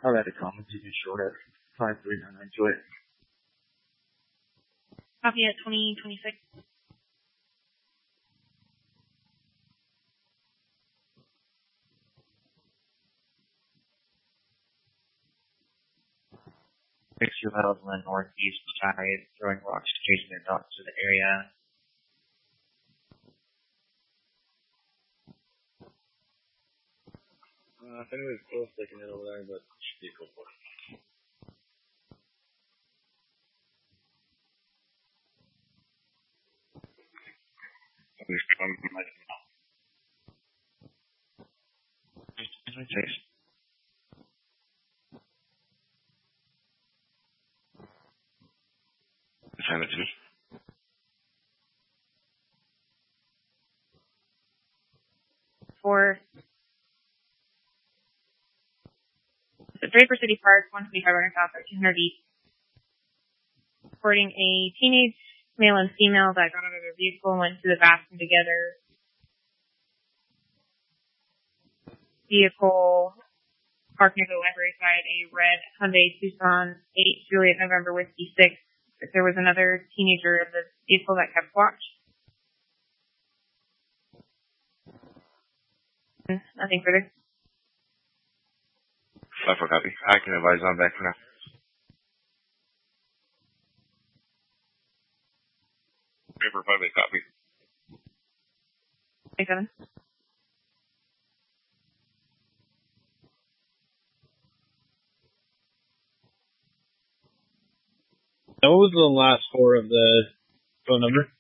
I'll add a comment to you short at 5399 to it. Copy at 2026. Six juveniles on the northeast side throwing rocks, chasing their dogs to the area. If anyone's close, they can head over there, but should be cool for it. Send it to me. For Draper City Park, 125 South, 1300 East. Reporting a teenage male and female that got out of their vehicle and went to the bathroom together. Vehicle parked near the library side, a red Hyundai Tucson 8 Juliet November Whiskey 6. If there was another teenager in the vehicle that kept watch. Nothing further. Cipher copy. I can advise on back for now. Paper 5-8 copy. 27. What was the last four of the phone number?